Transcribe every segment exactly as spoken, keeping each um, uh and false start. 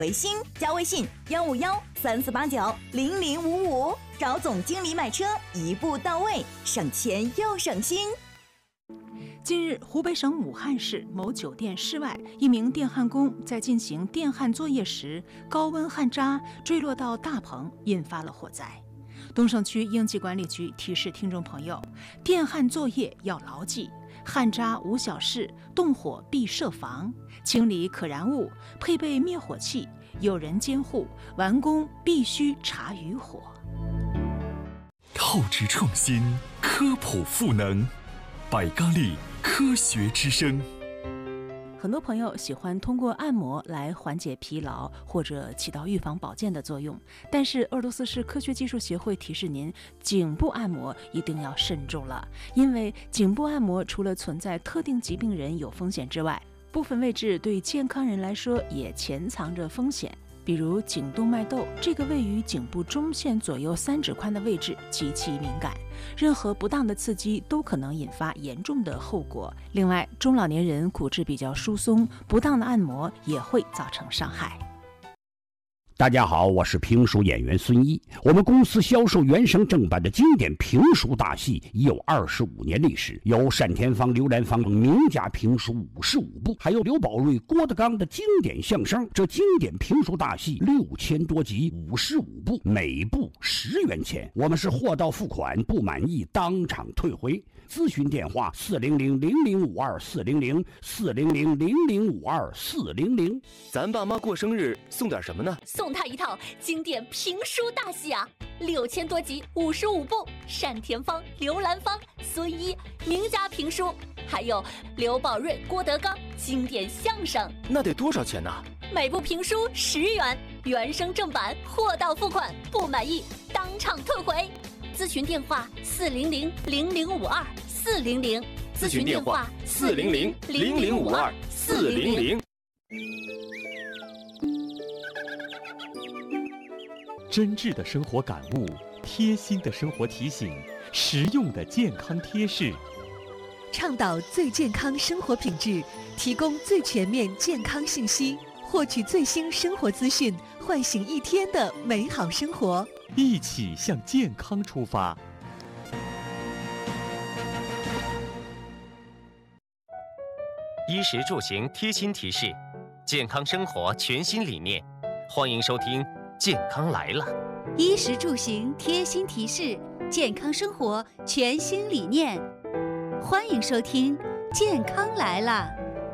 微信加微信幺五幺三四八九零零五五，找总经理买车，一步到位，省钱又省心。 近日，湖北省武汉市某酒店室外，一名电焊工在进行电焊作业时，高温焊渣坠落到大棚，引发了火灾。东胜区应急管理局提示听众朋友，电焊作业要牢记：焊渣无小事，动火必设防，清理可燃物，配备灭火器，有人监护，完工必须查余火。 透支创新，科普赋能，百咖力科学之声。 很多朋友喜欢通过按摩来缓解疲劳或者起到预防保健的作用，但是鄂尔多斯市科学技术协会提示您，颈部按摩一定要慎重了，因为颈部按摩除了存在特定疾病人有风险之外，部分位置对健康人来说也潜藏着风险。比如颈动脉窦，这个位于颈部中线左右三指宽的位置极其敏感，任何不当的刺激都可能引发严重的后果。另外，中老年人骨质比较疏松，不当的按摩也会造成伤害。 大家好，我是评书演员孙一。我们公司销售原声正版的经典评书大戏已有二十五年历史，有单田芳、刘兰芳名家评书五十五部，还有刘宝瑞、郭德纲的经典相声。这经典评书大戏六千多集，五十五部，每部十元钱。我们是货到付款，不满意当场退回。咨询电话：四零零零零五二四零零四零零零零五二四零零。 咱爸妈过生日送点什么呢？ 送他一套经典评书大戏啊，六千多集，五十五部，单田芳、刘兰芳、孙一名家评书，还有刘宝瑞、郭德纲经典相声。 那得多少钱呢？ 每部评书十元，原声正版，货到付款，不满意当场退回。咨询电话：四零零零零五二四零零。 咨询电话：四零零零零五二四零零。 真挚的生活感悟，贴心的生活提醒，实用的健康贴士， 倡导最健康生活品质，提供最全面健康信息，获取最新生活资讯，唤醒一天的美好生活。 一起向健康出发。 衣食住行贴心提示，健康生活全新理念，欢迎收听健康来了。 衣食住行贴心提示，健康生活全新理念，欢迎收听健康来了。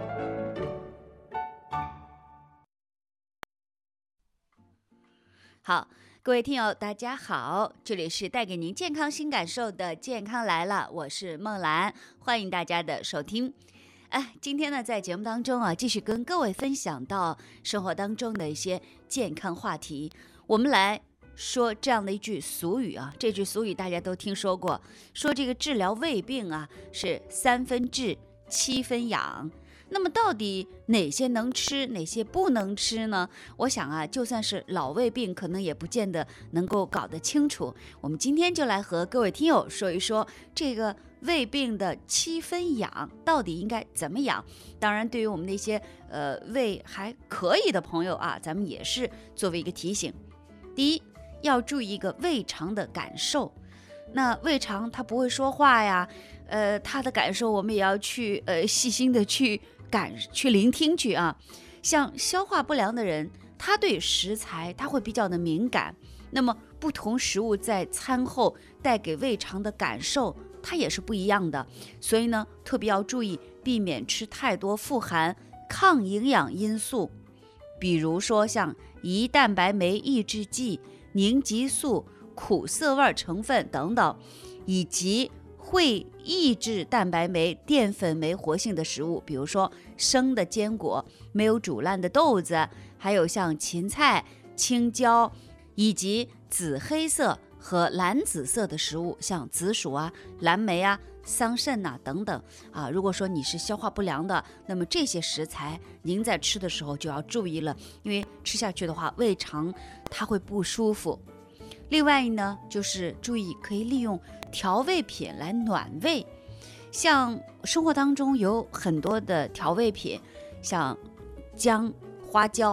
好，各位听友大家好，这里是带给您健康新感受的健康来了，我是孟兰，欢迎大家的收听。哎，今天呢，在节目当中啊，继续跟各位分享到生活当中的一些健康话题。我们来说这样的一句俗语啊，这句俗语大家都听说过，说这个治疗胃病啊是三分治，七分养。那么到底哪些能吃，哪些不能吃呢？我想啊，就算是老胃病，可能也不见得能够搞得清楚。我们今天就来和各位听友说一说这个胃病的七分养到底应该怎么养。当然，对于我们那些呃胃还可以的朋友啊，咱们也是作为一个提醒。第一，要注意一个胃肠的感受。那胃肠它不会说话呀，呃，它的感受我们也要去呃细心的去感去聆听去啊。像消化不良的人，他对食材他会比较的敏感，那么不同食物在餐后带给胃肠的感受它也是不一样的，所以呢特别要注意避免吃太多富含抗营养因素，比如说像胰蛋白酶抑制剂、凝集素、苦涩味成分等等，以及会抑制蛋白酶、淀粉酶活性的食物，比如说生的坚果、没有煮烂的豆子，还有像芹菜、青椒，以及紫黑色和蓝紫色的食物，像紫薯啊、蓝莓啊、桑葚啊等等啊。如果说你是消化不良的，那么这些食材您在吃的时候就要注意了，因为吃下去的话，胃肠它会不舒服。另外呢，就是注意可以利用调味品来暖胃，像生活当中有很多的调味品，像姜、花椒、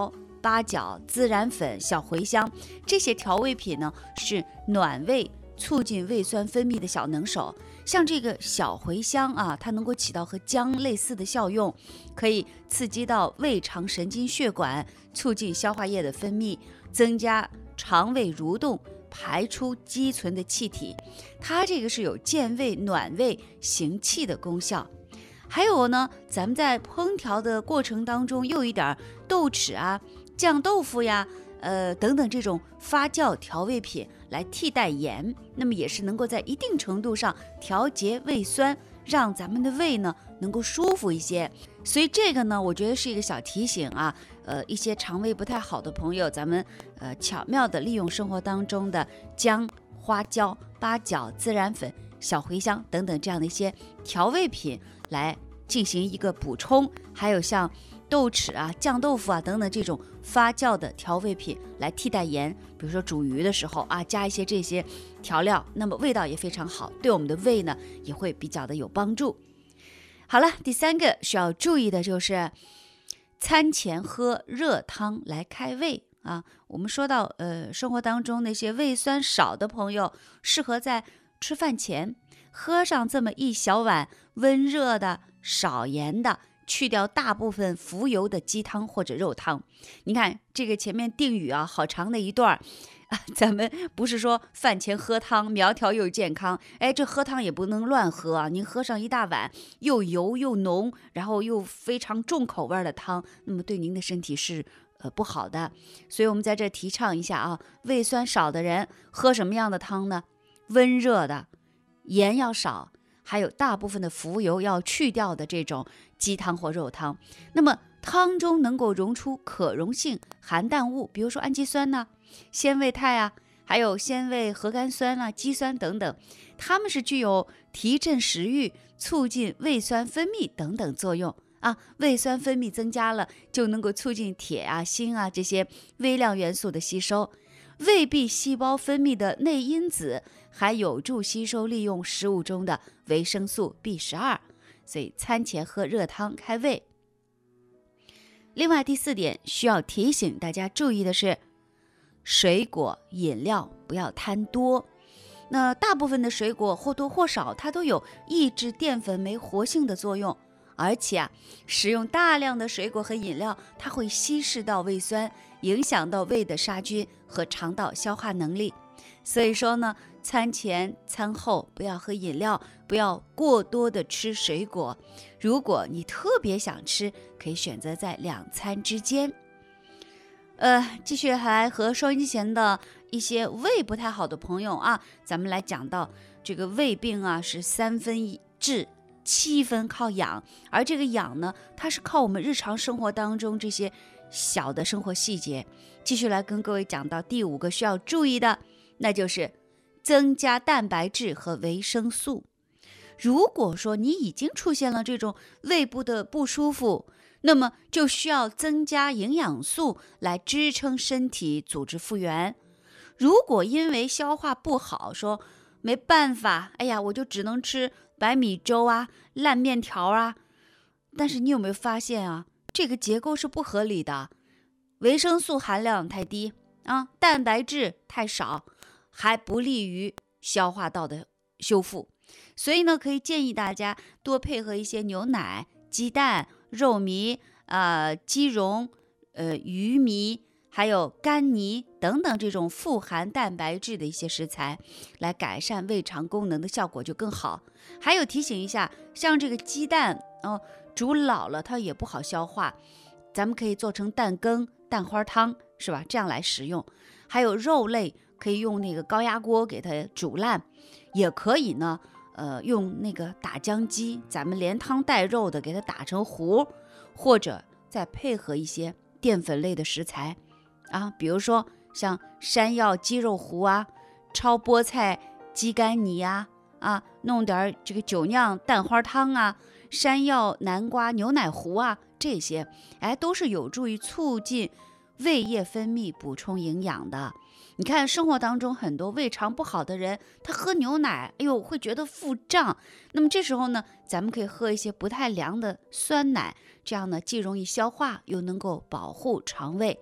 八角、孜然粉、小茴香，这些调味品呢是暖胃、促进胃酸分泌的小能手。像这个小茴香啊，它能够起到和姜类似的效用，可以刺激到胃肠神经血管，促进消化液的分泌，增加肠胃蠕动，排出积存的气体。它这个是有健胃、暖胃、行气的功效。还有呢，咱们在烹调的过程当中又一点豆豉啊、酱豆腐呀、呃等等这种发酵调味品来替代盐，那么也是能够在一定程度上调节胃酸，让咱们的胃呢能够舒服一些。所以这个呢，我觉得是一个小提醒啊，呃，一些肠胃不太好的朋友，咱们呃巧妙的利用生活当中的姜、花椒、八角、孜然粉、小茴香等等这样的一些调味品来进行一个补充，还有像豆豉啊、酱豆腐啊等等这种发酵的调味品来替代盐，比如说煮鱼的时候啊，加一些这些调料，那么味道也非常好，对我们的胃呢也会比较的有帮助。好了，第三个需要注意的就是餐前喝热汤来开胃啊。我们说到呃，生活当中那些胃酸少的朋友，适合在吃饭前喝上这么一小碗温热的少盐的去掉大部分浮油的鸡汤或者肉汤。你看这个前面定语啊，好长的一段啊，咱们不是说饭前喝汤苗条又健康，哎，这喝汤也不能乱喝啊，您喝上一大碗又油又浓，然后又非常重口味的汤，那么对您的身体是呃不好的。所以我们在这提倡一下啊，胃酸少的人喝什么样的汤呢？温热的，盐要少，还有大部分的浮油要去掉的这种鸡汤或肉汤。那么汤中能够溶出可溶性含氮物，比如说氨基酸呢、鲜味肽啊，还有鲜味核苷酸啊、肌酸等等，它们是具有提振食欲、促进胃酸分泌等等作用啊。胃酸分泌增加了，就能够促进铁啊、锌啊这些微量元素的吸收。胃壁细胞分泌的内因子还有助吸收利用食物中的维生素 B 十二， 所以餐前喝热汤开胃。另外第四点需要提醒大家注意的是，水果饮料不要贪多。那大部分的水果或多或少它都有抑制淀粉酶活性的作用，而且啊，食用大量的水果和饮料，它会稀释到胃酸，影响到胃的杀菌和肠道消化能力。所以说呢，餐前餐后不要喝饮料，不要过多的吃水果。如果你特别想吃，可以选择在两餐之间。呃，继续来和收音机前的一些胃不太好的朋友啊，咱们来讲到这个胃病啊，是三分治，七分靠养。而这个养呢，它是靠我们日常生活当中这些小的生活细节。继续来跟各位讲到第五个需要注意的，那就是增加蛋白质和维生素。如果说你已经出现了这种胃部的不舒服，那么就需要增加营养素来支撑身体组织复原。如果因为消化不好，说没办法，哎呀，我就只能吃白米粥啊、烂面条啊，但是你有没有发现啊，这个结构是不合理的，维生素含量太低啊，蛋白质太少，还不利于消化道的修复。所以呢，可以建议大家多配合一些牛奶、鸡蛋、肉糜、呃鸡蓉、呃鱼糜，还有干泥等等这种富含蛋白质的一些食材，来改善胃肠功能的效果就更好。还有提醒一下，像这个鸡蛋哦，煮老了它也不好消化，咱们可以做成蛋羹、蛋花汤，是吧？这样来食用。还有肉类可以用那个高压锅给它煮烂，也可以呢。呃，用那个打浆机，咱们连汤带肉的给它打成糊，或者再配合一些淀粉类的食材啊，比如说像山药鸡肉糊啊，焯菠菜鸡肝泥啊，啊，弄点这个酒酿蛋花汤啊，山药南瓜牛奶糊啊，这些哎都是有助于促进胃液分泌、补充营养的。你看生活当中很多胃肠不好的人，他喝牛奶，哎呦会觉得腹胀。那么这时候呢，咱们可以喝一些不太凉的酸奶，这样呢既容易消化，又能够保护肠胃。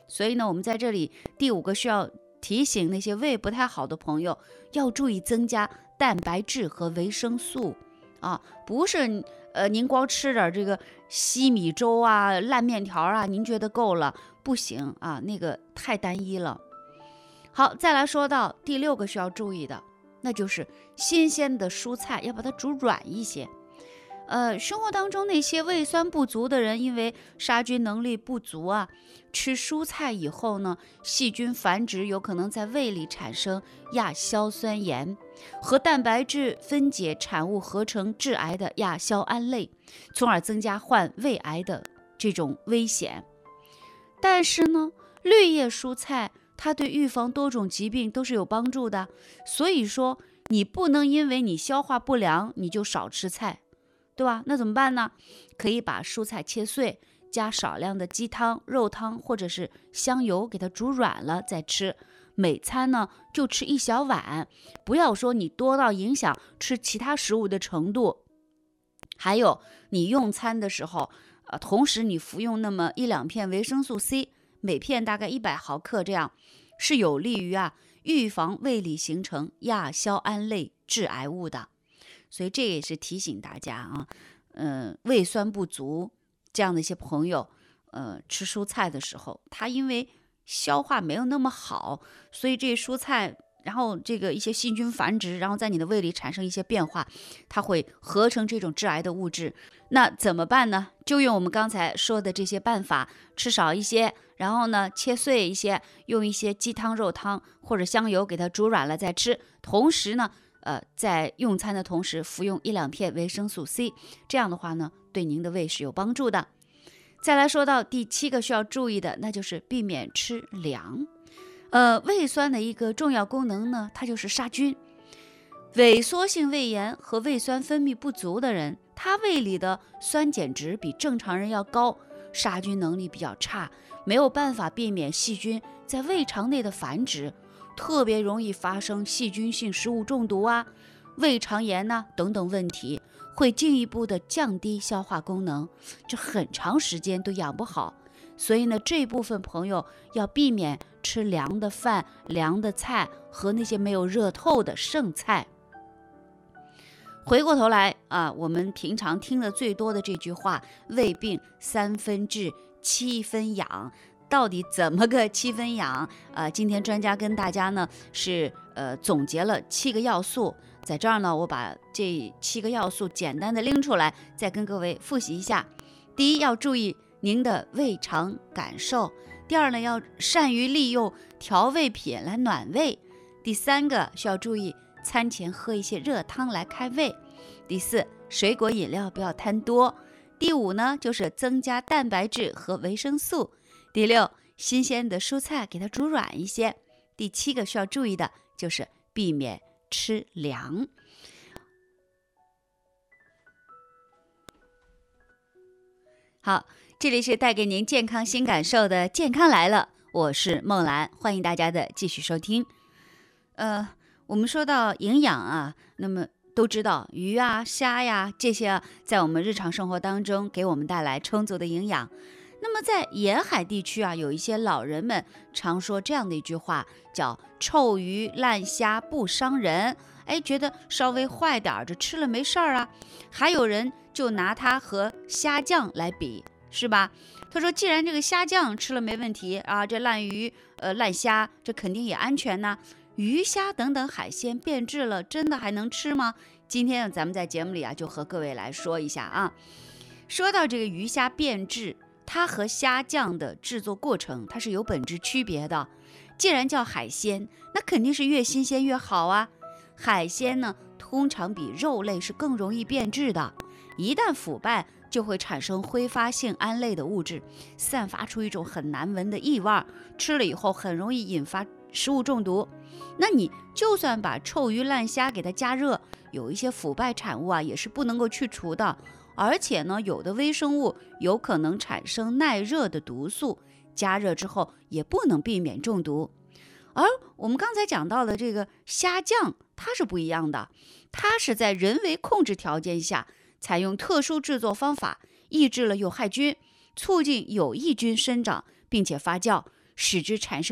所以呢，我们在这里第五个需要提醒那些胃不太好的朋友，要注意增加蛋白质和维生素啊，不是呃您光吃点这个稀米粥啊、烂面条啊，您觉得够了？不行啊，那个太单一了。好，再来说到第六个需要注意的，那就是新鲜的蔬菜要把它煮软一些。呃，生活当中那些胃酸不足的人，因为杀菌能力不足啊，吃蔬菜以后呢，细菌繁殖有可能在胃里产生亚硝酸盐，和蛋白质分解产物合成致癌的亚硝胺类，从而增加患胃癌的这种危险。但是呢，绿叶蔬菜它对预防多种疾病都是有帮助的，所以说你不能因为你消化不良你就少吃菜，对吧？那怎么办呢？可以把蔬菜切碎，加少量的鸡汤、肉汤或者是香油，给它煮软了再吃。每餐呢就吃一小碗，不要说你多到影响吃其他食物的程度。还有你用餐的时候，呃，同时你服用那么一两片维生素 C， 每片大概一百毫克，这样是有利于啊预防胃里形成亚硝胺类致癌物的。所以这也是提醒大家啊，呃，胃酸不足这样的一些朋友，呃，吃蔬菜的时候，它因为消化没有那么好，所以这蔬菜，然后这个一些细菌繁殖，然后在你的胃里产生一些变化，它会合成这种致癌的物质。那怎么办呢？就用我们刚才说的这些办法，吃少一些，然后呢切碎一些，用一些鸡汤、肉汤或者香油给它煮软了再吃，同时呢呃，在用餐的同时服用一两片维生素 C， 这样的话呢，对您的胃是有帮助的。再来说到第七个需要注意的，那就是避免吃凉。呃，胃酸的一个重要功能呢，它就是杀菌。萎缩性胃炎和胃酸分泌不足的人，他胃里的酸碱值比正常人要高，杀菌能力比较差，没有办法避免细菌在胃肠内的繁殖，特别容易发生细菌性食物中毒啊、胃肠炎呐、啊、等等问题，会进一步的降低消化功能，这很长时间都养不好。所以呢，这部分朋友要避免吃凉的饭、凉的菜和那些没有热透的剩菜。回过头来啊，我们平常听的最多的这句话，胃病三分治，七分养。到底怎么个七分养？呃，今天专家跟大家呢是呃总结了七个要素，在这儿呢，我把这七个要素简单的拎出来，再跟各位复习一下。第一，要注意您的胃肠感受；第二呢，要善于利用调味品来暖胃；第三个需要注意餐前喝一些热汤来开胃；第四，水果饮料不要贪多；第五呢，就是增加蛋白质和维生素。第六，新鲜的蔬菜给它煮软一些。第七个需要注意的就是避免吃凉。好，这里是带给您健康新感受的健康来了，我是梦兰，欢迎大家的继续收听。呃，我们说到营养啊，那么都知道鱼啊、虾呀这些啊，在我们日常生活当中给我们带来充足的营养。那么在沿海地区啊，有一些老人们常说这样的一句话，叫臭鱼烂虾不伤人，哎，觉得稍微坏点这吃了没事儿啊。还有人就拿它和虾酱来比，是吧？他说既然这个虾酱吃了没问题啊，这烂鱼呃烂虾这肯定也安全呢。鱼虾等等海鲜变质了，真的还能吃吗？今天咱们在节目里啊，就和各位来说一下啊。说到这个鱼虾变质，它和虾酱的制作过程它是有本质区别的。既然叫海鲜，那肯定是越新鲜越好啊。海鲜呢，通常比肉类是更容易变质的，一旦腐败就会产生挥发性胺类的物质，散发出一种很难闻的异味，吃了以后很容易引发食物中毒。那你就算把臭鱼烂虾给它加热，有一些腐败产物啊也是不能够去除的。而且呢，有的微生物有可能产生耐热的毒素，加热之后也不能避免中毒。而我们刚才讲到的这个虾酱，它是不一样的，它是在人为控制条件下，采用特殊制作方法，抑制了有害菌，促进有益菌生长并且发酵， 使之产生